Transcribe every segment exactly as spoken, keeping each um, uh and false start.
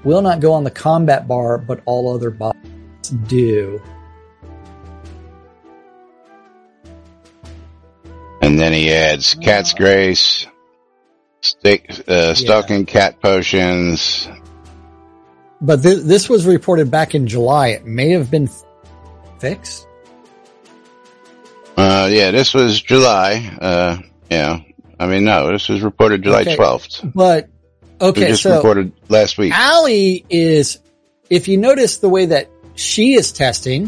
will not go on the combat bar, but all other bots do. And then he adds Cat's Grace, stick, uh, Stalking yeah. Cat Potions. But th- this was reported back in July. It may have been f- fixed. Uh, yeah, this was July. Uh, yeah. I mean, no, this was reported July okay. twelfth. But, okay, it was just so. reported last week. Allie is, if you notice the way that she is testing,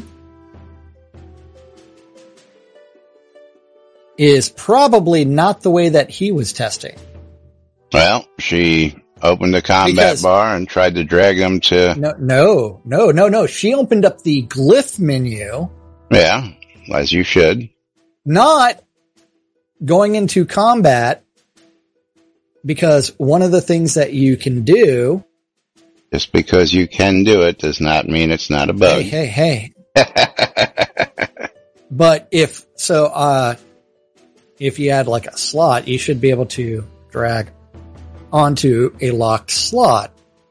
is probably not the way that he was testing. Well, she opened the combat because, bar and tried to drag him to... No, no, no, no, no. She opened up the glyph menu. Yeah, as you should. Not going into combat, because one of the things that you can do... Just because you can do it does not mean it's not a bug. Hey, hey, hey. But if, so, uh, if you add like a slot, you should be able to drag onto a locked slot.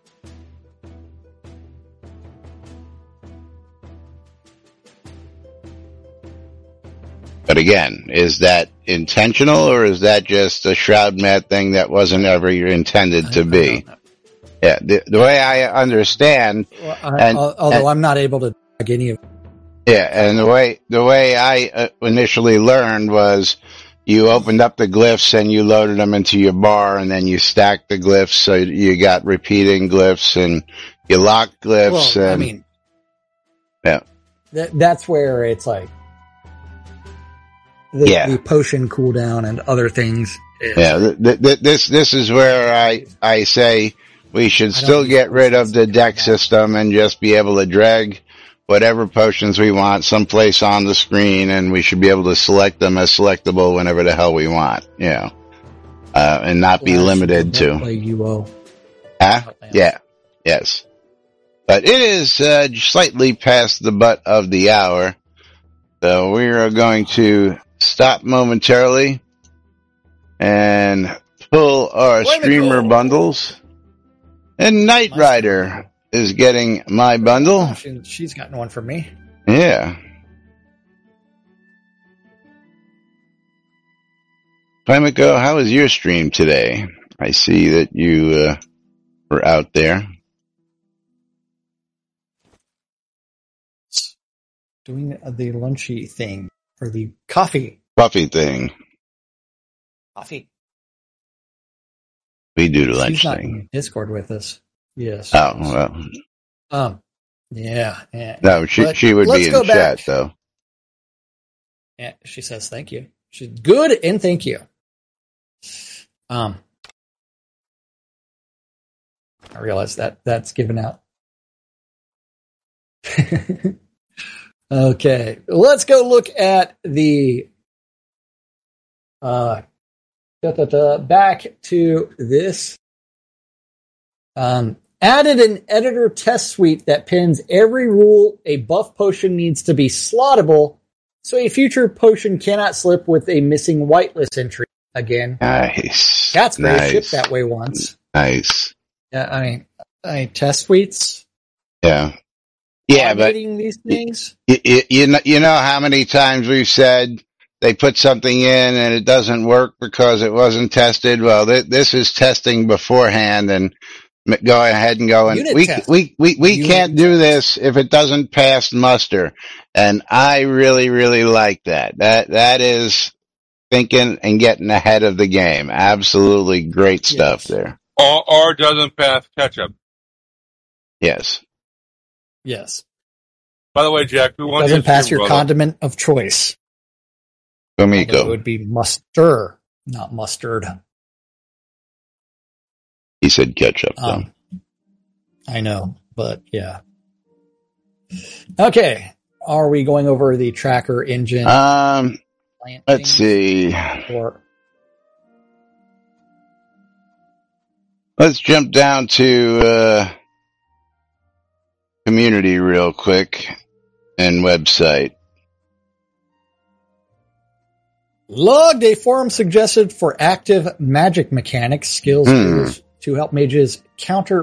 But again, is that intentional, or is that just a Shroud Mat thing that wasn't ever intended to be? Yeah, the, the way I understand, well, I, and, although and, I'm not able to drag any of it. Yeah, and the way the way I uh, initially learned was you opened up the glyphs and you loaded them into your bar, and then you stacked the glyphs, so you got repeating glyphs, and you locked glyphs. Well, and, I mean, yeah, th- that's where it's like the, yeah. the potion cooldown and other things. Is, yeah, th- th- this this is where I I say we should still get rid of the deck system and just be able to drag whatever potions we want someplace on the screen, and we should be able to select them as selectable whenever the hell we want, you know, uh, and not be limited to. Play U O. Huh? Yeah. Yes. But it is uh, slightly past the butt of the hour, so we are going to stop momentarily and pull our streamer bundles. And Knight Rider is getting my bundle. She, she's gotten one from me. Yeah. Pimiko, how was your stream today? I see that you uh, were out there. Doing the lunchy thing, or the coffee. Coffee thing. Coffee. We do the lunch She's not thing. in Discord with us. Yes. Oh, well. Um, yeah. yeah. No, she but she would be in chat, back. though. Yeah, she says thank you. She's good and thank you. Um, I realize that that's given out. Okay, let's go look at the uh, da, da, da, back to this. Um, added an editor test suite that pins every rule a buff potion needs to be slottable, so a future potion cannot slip with a missing whitelist entry again. Nice. That's great. Nice. Shipped that way once. Nice. Yeah, I mean, I mean test suites. Yeah. Yeah, but these things. You, you, you know, you know how many times we've said they put something in and it doesn't work because it wasn't tested. Well, th- this is testing beforehand, and go ahead and go and Unit we, test. we we we Unit can't do this if it doesn't pass muster. And I really really like that. That that is thinking and getting ahead of the game. Absolutely great stuff yes. there. Or, or doesn't pass ketchup. Yes. Yes. By the way, Jack, who wants doesn't pass your brother? condiment of choice. Pimiko. It would be muster, not mustard. He said ketchup, though. Um, I know, but yeah. Okay. Are we going over the tracker engine? Um, let's see. Or let's jump down to uh, community real quick and website. Logged a forum suggested for active magic mechanics skills Hmm. to help mages counter